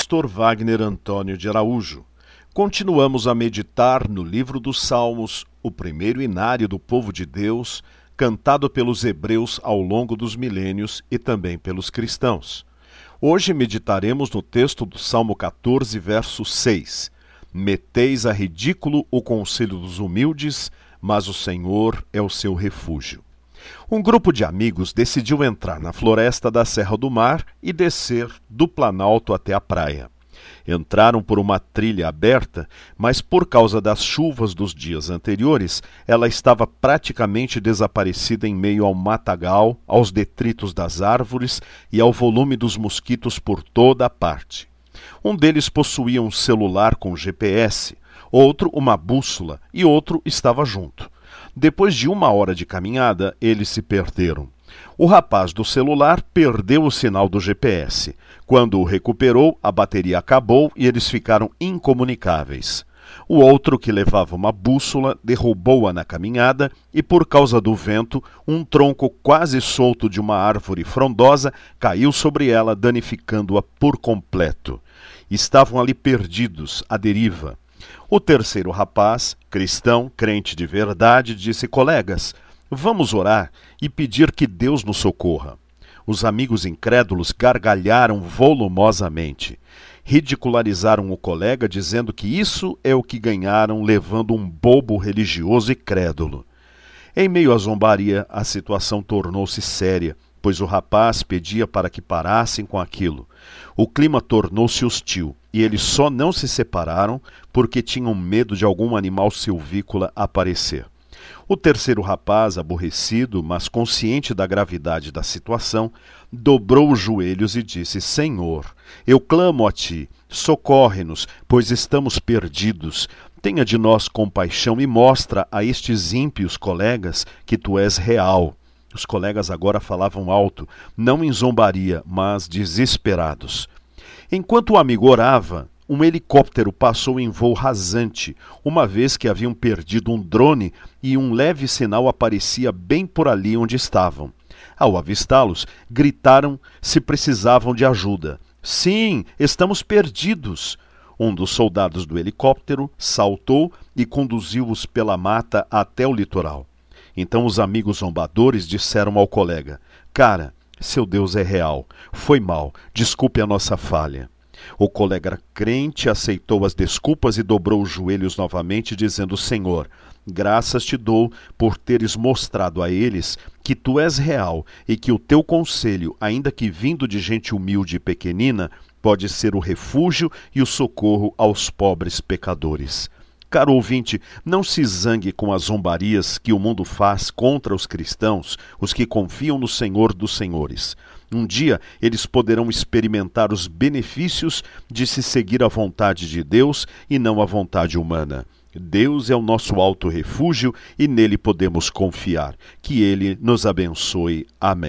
pastor Wagner Antônio de Araújo. Continuamos a meditar no livro dos Salmos, o primeiro inário do povo de Deus, cantado pelos hebreus ao longo dos milênios e também pelos cristãos. Hoje meditaremos no texto do Salmo 14, verso 6. Meteis a ridículo o conselho dos humildes, mas o Senhor é o seu refúgio. Um grupo de amigos decidiu entrar na floresta da Serra do Mar e descer do Planalto até a praia. Entraram por uma trilha aberta, mas por causa das chuvas dos dias anteriores, ela estava praticamente desaparecida em meio ao matagal, aos detritos das árvores e ao volume dos mosquitos por toda a parte. Um deles possuía um celular com GPS, outro uma bússola e outro estava junto. Depois de 1 hora de caminhada, eles se perderam. O rapaz do celular perdeu o sinal do GPS. Quando o recuperou, a bateria acabou e eles ficaram incomunicáveis. O outro, que levava uma bússola, derrubou-a na caminhada e, por causa do vento, um tronco quase solto de uma árvore frondosa caiu sobre ela, danificando-a por completo. Estavam ali perdidos, à deriva. O terceiro rapaz, cristão, crente de verdade, disse: colegas, vamos orar e pedir que Deus nos socorra. Os amigos incrédulos gargalharam volumosamente. Ridicularizaram o colega, dizendo que isso é o que ganharam levando um bobo religioso e crédulo. Em meio à zombaria, a situação tornou-se séria, pois o rapaz pedia para que parassem com aquilo. O clima tornou-se hostil e eles só não se separaram porque tinham medo de algum animal silvícola aparecer. O terceiro rapaz, aborrecido, mas consciente da gravidade da situação, dobrou os joelhos e disse: Senhor, eu clamo a ti, socorre-nos, pois estamos perdidos. Tenha de nós compaixão e mostra a estes ímpios colegas que tu és real. Os colegas agora falavam alto, não em zombaria, mas desesperados. Enquanto o amigo orava, um helicóptero passou em voo rasante, uma vez que haviam perdido um drone e um leve sinal aparecia bem por ali onde estavam. Ao avistá-los, gritaram se precisavam de ajuda. Sim, estamos perdidos! Um dos soldados do helicóptero saltou e conduziu-os pela mata até o litoral. Então os amigos zombadores disseram ao colega: cara, seu Deus é real, foi mal, desculpe a nossa falha. O colega crente aceitou as desculpas e dobrou os joelhos novamente, dizendo: Senhor, graças te dou por teres mostrado a eles que tu és real e que o teu conselho, ainda que vindo de gente humilde e pequenina, pode ser o refúgio e o socorro aos pobres pecadores. Caro ouvinte, não se zangue com as zombarias que o mundo faz contra os cristãos, os que confiam no Senhor dos Senhores. Um dia eles poderão experimentar os benefícios de se seguir a vontade de Deus e não a vontade humana. Deus é o nosso alto refúgio e nele podemos confiar. Que Ele nos abençoe. Amém.